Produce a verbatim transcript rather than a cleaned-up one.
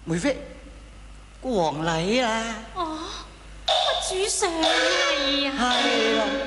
梅妃，個皇禮啊！ 哦，主上係啊， 係啦。